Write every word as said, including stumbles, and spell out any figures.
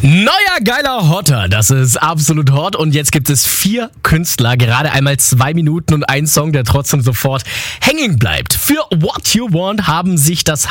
Neuer geiler Hotter, das ist absolut hot und jetzt gibt es vier Künstler, gerade einmal zwei Minuten und ein Song, der trotzdem sofort hängen bleibt. Für What You Want haben sich das